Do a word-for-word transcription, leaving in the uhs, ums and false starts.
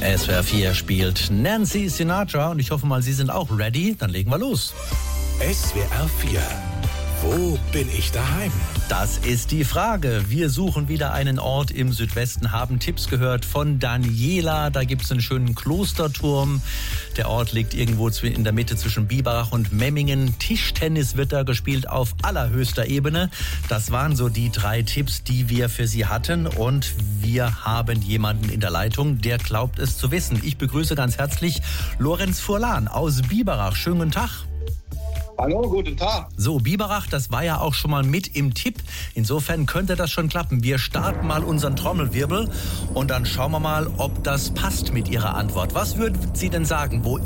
S W R vier spielt Nancy Sinatra und ich hoffe mal, Sie sind auch ready. Dann legen wir los. S W R vier. Wo bin ich daheim? Das ist die Frage. Wir suchen wieder einen Ort im Südwesten, haben Tipps gehört von Daniela. Da gibt es einen schönen Klosterturm. Der Ort liegt irgendwo in der Mitte zwischen Biberach und Memmingen. Tischtennis wird da gespielt auf allerhöchster Ebene. Das waren so die drei Tipps, die wir für Sie hatten. Und wir haben jemanden in der Leitung, der glaubt es zu wissen. Ich begrüße ganz herzlich Lorenz Furlan aus Biberach. Schönen guten Tag. Hallo, guten Tag. So, Biberach, das war ja auch schon mal mit im Tipp. Insofern könnte das schon klappen. Wir starten mal unseren Trommelwirbel und dann schauen wir mal, ob das passt mit Ihrer Antwort. Was würden Sie denn sagen, wo